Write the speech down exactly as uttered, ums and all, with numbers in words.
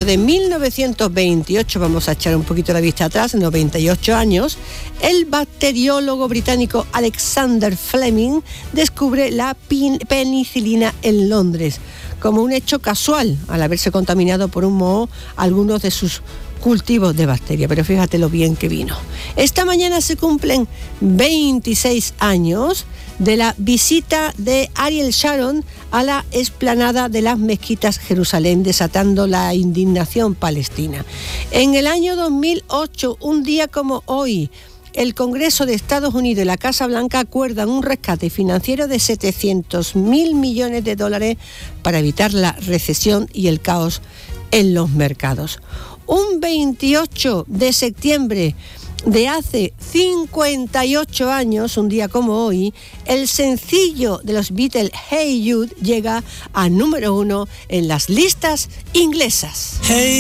de mil novecientos veintiocho, vamos a echar un poquito la vista atrás, noventa y ocho años, el bacteriólogo británico Alexander Fleming descubre la pin- penicilina en Londres, como un hecho casual, al haberse contaminado por un moho algunos de sus cultivos de bacteria, pero fíjate lo bien que vino. Esta mañana se cumplen veintiséis años de la visita de Ariel Sharon a la explanada de las mezquitas Jerusalén, desatando la indignación palestina. En el año dos mil ocho, un día como hoy, el Congreso de Estados Unidos y la Casa Blanca acuerdan un rescate financiero de setecientos mil millones de dólares para evitar la recesión y el caos en los mercados. Un veintiocho de septiembre de hace cincuenta y ocho años, un día como hoy, el sencillo de los Beatles, Hey Jude, llega a número uno en las listas inglesas. Hey.